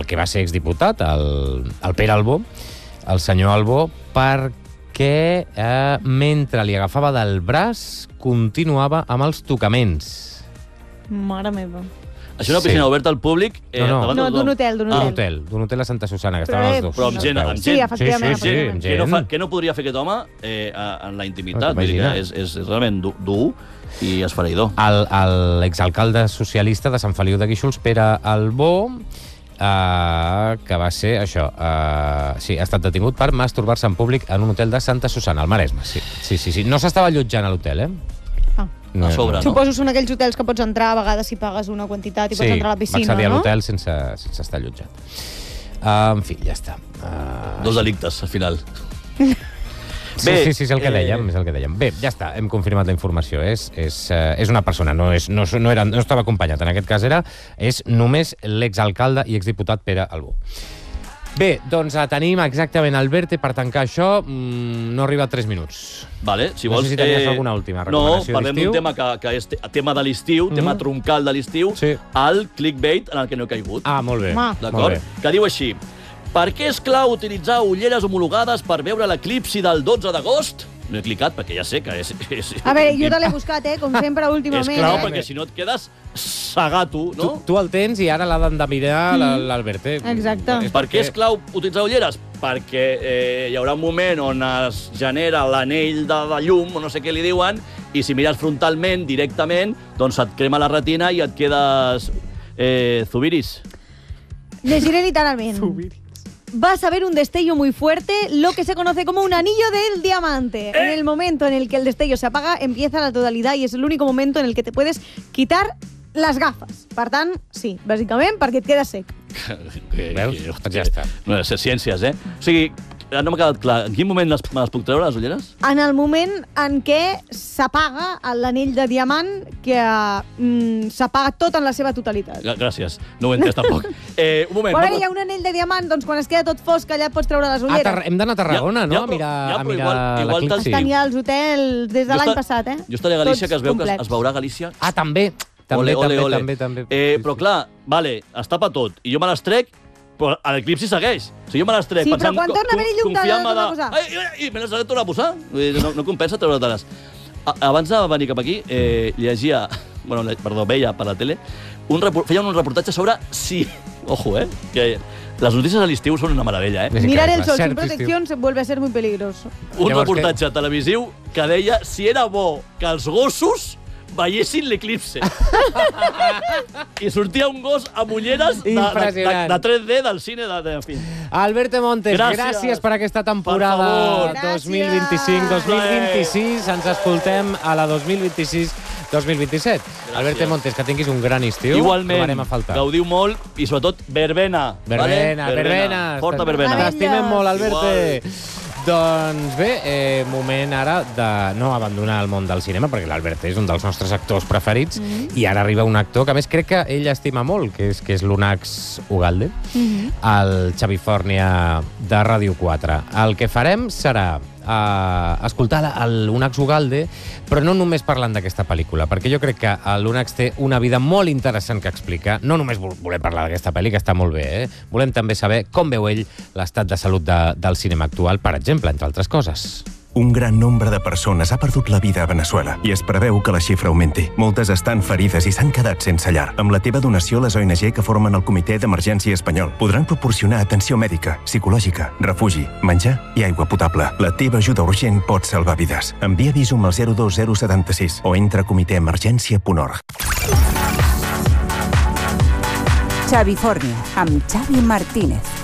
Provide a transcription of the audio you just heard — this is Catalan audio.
perquè va ser exdiputat, el Pere Albó, el senyor Albó, perquè mentre li agafava del braç continuava amb els tocaments. Mare meva. Això és una piscina oberta al públic? No, d'un hotel. D'un hotel a Santa Susana, que estaven els dos. Però amb gent. Sí, efectivament. Sí. Què no podria fer aquest home en la intimitat? És realment dur i esfereïdor. L'exalcalde socialista de Sant Feliu de Guíxols, Pere Albó, que va ser això, ha estat detingut per masturbar-se en públic en un hotel de Santa Susana, al Maresme. Sí. No s'estava allotjant a l'hotel, A sobre, no? Suposo són aquells hotels que pots entrar a vegades si pagues una quantitat i pots entrar a la piscina, no? Va accedir a l'hotel sense estar allotjat. En fi, ja està. Dos delictes, al final. Sí, és el que dèiem. Bé, ja està, hem confirmat la informació. És una persona, no estava acompanyat. En aquest cas és només l'exalcalde i exdiputat Pere Albó. Bé, doncs tenim exactament Alberte per tancar això. No arriba a 3 minuts. Vale, si vols... No sé si tenies alguna última recomanació d'estiu. No, parlem d'un tema que és tema de l'estiu, tema troncal de l'estiu, el clickbait en el que no he caigut. Molt bé. D'acord? Que diu així: per què és clau utilitzar ulleres homologades per veure l'eclipsi del 12 d'agost? No he clicat perquè ja sé que és... A veure, jo te l'he buscat, com sempre, últimament. És clau perquè si no et quedes segato, no? Tu el tens i ara l'ha de mirar l'Albert. Exacte. Per què és clau utilitzar ulleres? Perquè hi haurà un moment on es genera l'anell de llum, o no sé què li diuen, i si mires frontalment, directament, doncs et crema la retina i et quedes zubiris. Llegiré literalment. Vas a ver un destello muy fuerte, lo que se conoce como un anillo del diamante. En el momento en el que el destello se apaga, empieza la totalidad y es el único momento en el que te puedes quitar les gafes. Per tant, sí, bàsicament perquè et quedes sec. Veus? Ja està. No, ciències, O sigui, no m'ha quedat clar. En quin moment me les puc treure, les ulleres? En el moment en què s'apaga l'anell de diamant, que s'apaga tot en la seva totalitat. Gràcies, no ho he entès tampoc. Un moment. Però hi ha un anell de diamant, doncs quan es queda tot fosc, allà et pots treure les ulleres. Hem d'anar a Tarragona, no? A mirar l'eclipsi. Els tenia als hotels des de l'any passat, Jo estaré a Galícia, que es veu que es veurà a Galícia. També. També. Però clar, es tapa tot, i jo me les trec, però l'eclipsi segueix. O sigui, jo me les trec. Sí, però quan torna a haver-hi llum, te l'has de posar. Ai, me les he de tornar a posar. No compensa treure-te-les. Abans de venir cap aquí, llegia... veia per la tele, feien un reportatge sobre si... Ojo, que les notícies a l'estiu són una meravella, Mirar el sol sin protección se vuelve a ser muy peligroso. Un reportatge televisiu que deia si era bo que els gossos veiessin l'eclipse. I sortia un gos amb ulleres de 3D del cine. Albert Montes, gràcies per aquesta temporada 2025-2026. Ens escoltem a la 2026-2027. Albert Montes, que tinguis un gran estiu. Igualment, gaudiu molt i sobretot verbena. Verbena. Forta verbena. T'estimem molt, Albert. Doncs bé, moment ara de no abandonar el món del cinema, perquè l'Albert és un dels nostres actors preferits, i ara arriba un actor que a més crec que ell estima molt, que és l'Unax Ugalde, el Xavi Fòrnia de Ràdio 4. El que farem serà escoltar l'Unax Ugalde, però no només parlant d'aquesta pel·lícula, perquè jo crec que l'Unax té una vida molt interessant que explicar. No només volem parlar d'aquesta pel·li, que està molt bé, volem també saber com veu ell l'estat de salut del cinema actual, per exemple, entre altres coses. Un gran nombre de persones ha perdut la vida a Veneçuela i es preveu que la xifra augmenti. Moltes estan ferides i s'han quedat sense llar. Amb la teva donació, les ONG que formen el Comitè d'Emergència Espanyol podran proporcionar atenció mèdica, psicològica, refugi, menjar i aigua potable. La teva ajuda urgent pot salvar vides. Envia Visum al 02076 o entra a comitèemergència.org. Xavi Fòrnia, amb Xavi Martínez.